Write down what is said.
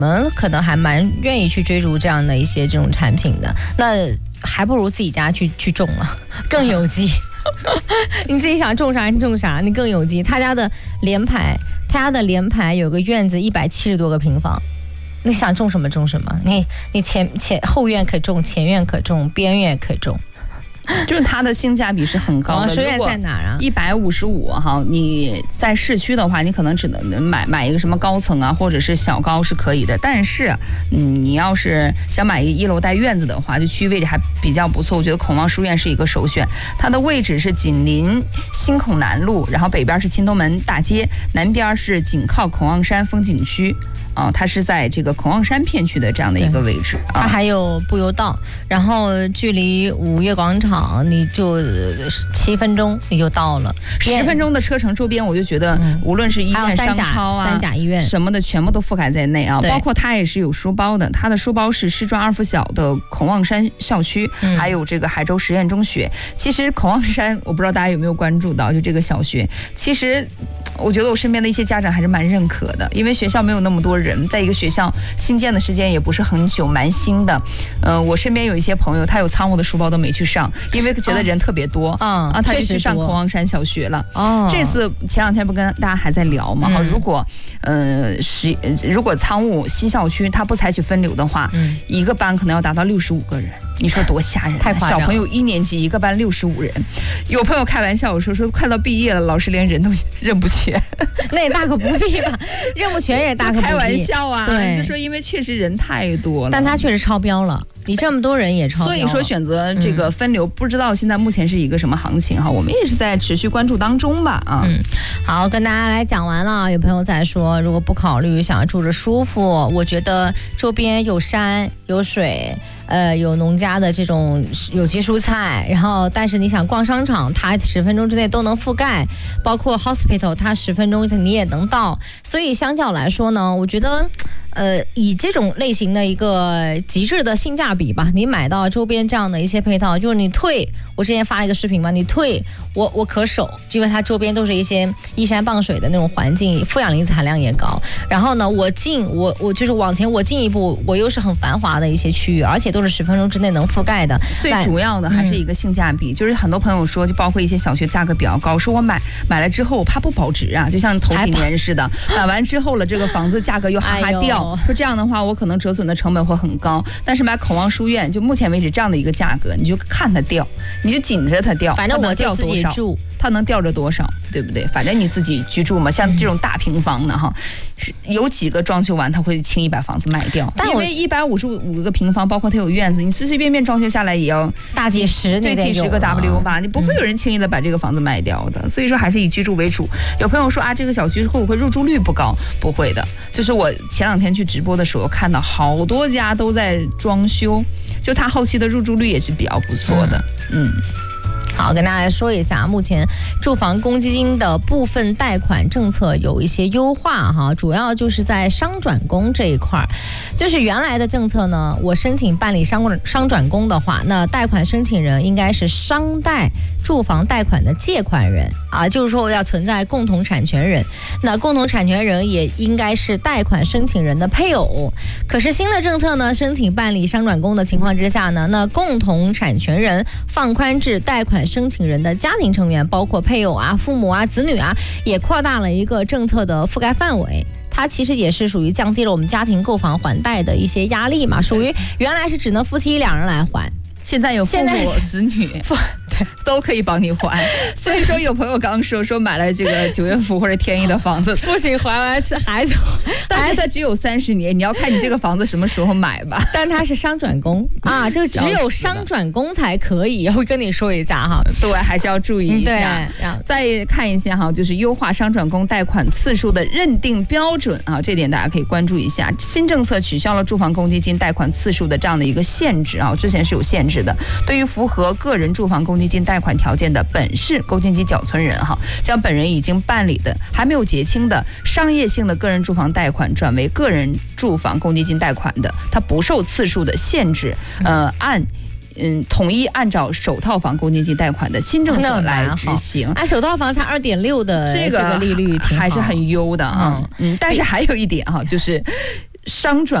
我们可能还蛮愿意去追逐这样的一些这种产品的，那还不如自己家去种了，更有机。你自己想种啥你种啥，你更有机。他家的联排有个院子170多个平方，你想种什么种什么，你前后院可种，前院可种，边院可种。 就是它的性价比是很高的。 首选在哪儿啊 ？155哈，你在市区的话，你可能只能买一个什么高层啊，或者是小高是可以的。但是，你要是想买一个1楼带院子的话，就区域位置还比较不错。我觉得孔望书院是一个首选，它的位置是紧邻新孔南路，然后北边是青东门大街，南边是紧靠孔望山风景区。它是在这个孔望山片区的这样的一个位置， 它还有步游道，然后距离五月广场你就7分钟你就到了 ，10分钟的车程，周边我就觉得无论是医院、商超啊、 三甲医院什么的，全部都覆盖在内啊。包括它也是有书包的，它的书包是师专2附小的孔望山校区，还有这个海州实验中学。其实孔望山，我不知道大家有没有关注到，就这个小学，其实我觉得我身边的一些家长还是蛮认可的，因为学校没有那么多人，在一个学校新建的时间也不是很久，蛮新的。我身边有一些朋友，他有仓务的书包都没去上，因为觉得人特别多他就去上孔望山小学了。这次前2天不跟大家还在聊嘛？如果仓务新校区他不采取分流的话，一个班可能要达到65个人。你说多吓人！ 太夸张了。 小朋友1年级一个班65人，有朋友开玩笑说快到毕业了，老师连人都认不全。 那也大可不必吧，认不全也大可不必。 开玩笑啊， 对， 就说因为确实人太多了， 但他确实超标了。你这么多人也超标了， 所以说选择这个分流，不知道现在目前是一个什么行情哈，我们也是在持续关注当中吧啊。 好，跟大家来讲完了。有朋友在说，如果不考虑想要住着舒服，我觉得周边有山有水。有农家的这种有机蔬菜，然后但是你想逛商场，它10分钟之内都能覆盖，包括 hospital 它10分钟你也能到，所以相较来说呢，我觉得以这种类型的一个极致的性价比吧，你买到周边这样的一些配套，就是你退，我之前发了一个视频嘛，你退我可守，因为它周边都是一些依山傍水的那种环境，负氧离子含量也高。然后呢，我就是往前我进一步，我又是很繁华的一些区域，而且都是10分钟之内能覆盖的。 最主要的还是一个性价比，就是很多朋友说，就包括一些小学价格比较高，说我买了之后我怕不保值啊，就像头几年似的，买完之后了，这个房子价格又哈哈掉，说这样的话我可能折损的成本会很高。但是买孔望书院，就目前为止这样的一个价格，你就看它掉，你就紧着它掉， 反正我就自己住， 它能掉着多少，对不对？反正你自己居住嘛，像这种大平房的哈，有几个装修完他会轻易把房子卖掉，因为155个平方，包括它有院子，你随随便便装修下来也要大几十， 对，几十个 W 吧，你不会有人轻易的把这个房子卖掉的。所以说还是以居住为主。有朋友说啊，这个小区会不会入住率不高？不会的，就是我前2天去直播的时候看到好多家都在装修，就它后期的入住率也是比较不错的。 好，跟大家来说一下，目前住房公积金的部分贷款政策有一些优化哈，主要就是在商转公这一块。就是原来的政策呢，我申请办理商转公的话，那贷款申请人应该是商贷住房贷款的借款人啊，就是说要存在共同产权人，那共同产权人也应该是贷款申请人的配偶。可是新的政策呢，申请办理商转公的情况之下呢，那共同产权人放宽至贷款申请人的家庭成员，包括配偶啊、父母啊、子女啊，也扩大了一个政策的覆盖范围。它其实也是属于降低了我们家庭购房还贷的一些压力嘛，属于原来是只能夫妻2人来还， 现在有父母子女都可以帮你还。所以说有朋友刚说买了这个9月福或者天一的房子， 父亲还完孩子它只有30年，你要看你这个房子什么时候买吧。 但它是商转公啊，这个只有商转公才可以，我跟你说一下哈。 对，还是要注意一下。再看一下哈，就是优化商转公贷款次数的认定标准啊，这点大家可以关注一下。新政策取消了住房公积金贷款次数的这样的一个限制啊，之前是有限制的。对于符合个人住房公积金贷款条件的本市公积金缴存人哈，将本人已经办理的还没有结清的商业性的个人住房贷款转为个人住房公积金贷款的，它不受次数的限制，统一按照首套房公积金贷款的新政策来执行。 首套房才2.6的这个利率， 还是很优的啊。但是还有一点哈，就是商转